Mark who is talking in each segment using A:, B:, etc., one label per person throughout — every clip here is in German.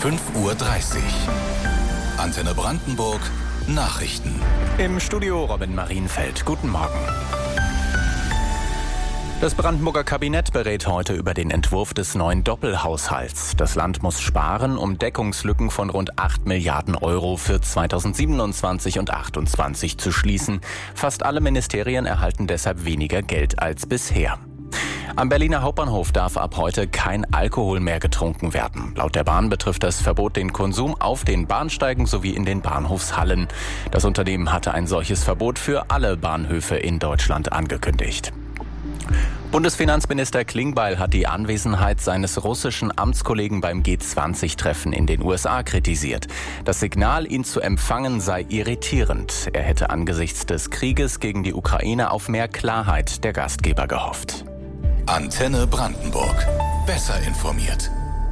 A: 5:30 Uhr. Antenne Brandenburg Nachrichten.
B: Im Studio Robin Marienfeld. Guten Morgen. Das Brandenburger Kabinett berät heute über den Entwurf des neuen Doppelhaushalts. Das Land muss sparen, um Deckungslücken von rund 8 Milliarden Euro für 2027 und 2028 zu schließen. Fast alle Ministerien erhalten deshalb weniger Geld als bisher. Am Berliner Hauptbahnhof darf ab heute kein Alkohol mehr getrunken werden. Laut der Bahn betrifft das Verbot den Konsum auf den Bahnsteigen sowie in den Bahnhofshallen. Das Unternehmen hatte ein solches Verbot für alle Bahnhöfe in Deutschland angekündigt. Bundesfinanzminister Klingbeil hat die Anwesenheit seines russischen Amtskollegen beim G20-Treffen in den USA kritisiert. Das Signal, ihn zu empfangen, sei irritierend. Er hätte angesichts des Krieges gegen die Ukraine auf mehr Klarheit der Gastgeber gehofft.
A: Antenne Brandenburg. Besser informiert.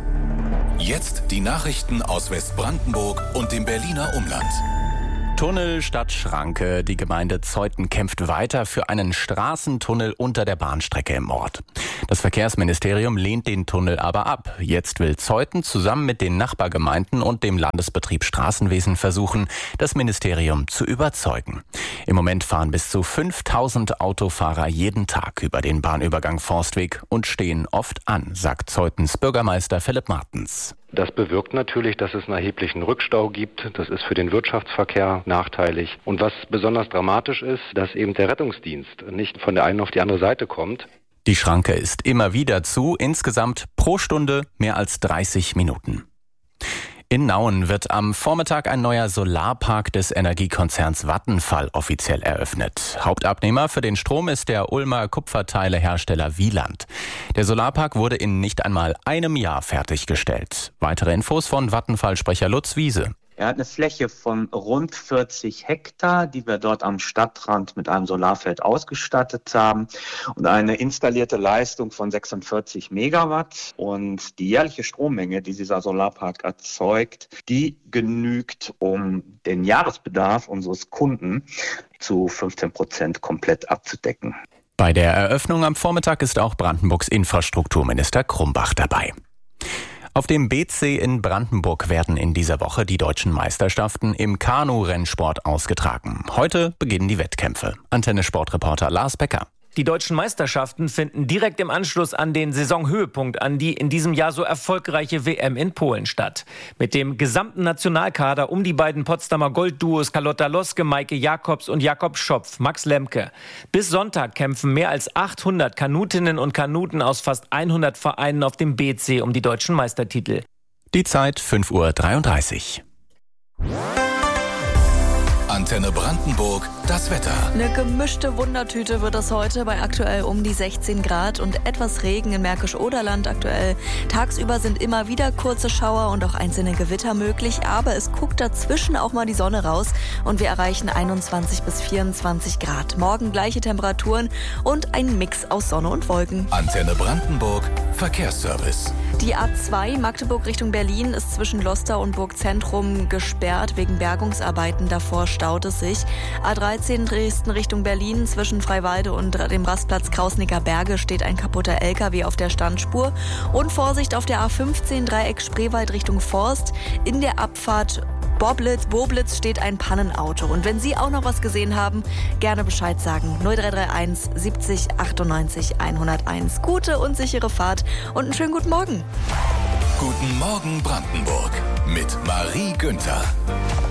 A: Jetzt die Nachrichten aus Westbrandenburg und dem Berliner Umland.
B: Tunnel statt Schranke. Die Gemeinde Zeuthen kämpft weiter für einen Straßentunnel unter der Bahnstrecke im Ort. Das Verkehrsministerium lehnt den Tunnel aber ab. Jetzt will Zeuthen zusammen mit den Nachbargemeinden und dem Landesbetrieb Straßenwesen versuchen, das Ministerium zu überzeugen. Im Moment fahren bis zu 5000 Autofahrer jeden Tag über den Bahnübergang Forstweg und stehen oft an, sagt Zeuthens Bürgermeister Philipp Martens.
C: Das bewirkt natürlich, dass es einen erheblichen Rückstau gibt. Das ist für den Wirtschaftsverkehr nachteilig. Und was besonders dramatisch ist, dass eben der Rettungsdienst nicht von der einen auf die andere Seite kommt.
B: Die Schranke ist immer wieder zu, insgesamt pro Stunde mehr als 30 Minuten. In Nauen wird am Vormittag ein neuer Solarpark des Energiekonzerns Vattenfall offiziell eröffnet. Hauptabnehmer für den Strom ist der Ulmer Kupferteilehersteller Wieland. Der Solarpark wurde in nicht einmal einem Jahr fertiggestellt. Weitere Infos von Vattenfall-Sprecher Lutz Wiese.
D: Er hat eine Fläche von rund 40 Hektar, die wir dort am Stadtrand mit einem Solarfeld ausgestattet haben und eine installierte Leistung von 46 Megawatt. Und die jährliche Strommenge, die dieser Solarpark erzeugt, die genügt, um den Jahresbedarf unseres Kunden zu 15% komplett abzudecken.
B: Bei der Eröffnung am Vormittag ist auch Brandenburgs Infrastrukturminister Krumbach dabei. Auf dem BC in Brandenburg werden in dieser Woche die deutschen Meisterschaften im Kanu-Rennsport ausgetragen. Heute beginnen die Wettkämpfe. Antenne-Sportreporter Lars Becker.
E: Die deutschen Meisterschaften finden direkt im Anschluss an den Saisonhöhepunkt an die in diesem Jahr so erfolgreiche WM in Polen statt. Mit dem gesamten Nationalkader um die beiden Potsdamer Goldduos Carlotta Loske, Maike Jacobs und Jakob Schopf, Max Lemke. Bis Sonntag kämpfen mehr als 800 Kanutinnen und Kanuten aus fast 100 Vereinen auf dem BC um die deutschen Meistertitel.
B: Die Zeit 5:33 Uhr.
A: Antenne Brandenburg, das Wetter.
F: Eine gemischte Wundertüte wird das heute bei aktuell um die 16 Grad und etwas Regen in Märkisch-Oderland aktuell. Tagsüber sind immer wieder kurze Schauer und auch einzelne Gewitter möglich, aber es guckt dazwischen auch mal die Sonne raus und wir erreichen 21 bis 24 Grad. Morgen gleiche Temperaturen und ein Mix aus Sonne und Wolken.
A: Antenne Brandenburg, Verkehrsservice.
F: Die A2 Magdeburg Richtung Berlin ist zwischen Loster und Burgzentrum gesperrt wegen Bergungsarbeiten. Davor staut es sich. A13 Dresden Richtung Berlin zwischen Freiwalde und dem Rastplatz Krausnicker Berge steht ein kaputter LKW auf der Standspur. Und Vorsicht auf der A15 Dreieck Spreewald Richtung Forst. In der Abfahrt Boblitz steht ein Pannenauto. Und wenn Sie auch noch was gesehen haben, gerne Bescheid sagen. 0331 70 98 101. Gute und sichere Fahrt und einen schönen guten Morgen.
A: Guten Morgen Brandenburg mit Marie Günther.